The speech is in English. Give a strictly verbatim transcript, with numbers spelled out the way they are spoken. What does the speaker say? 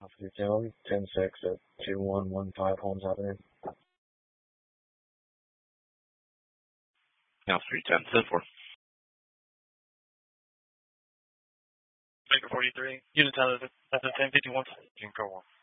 Alpha Town, ten six at two one one five Holmes Avenue. Now three ten, ten four. Baker forty-three, unit Tyler, ten fifty-one. Jinko one.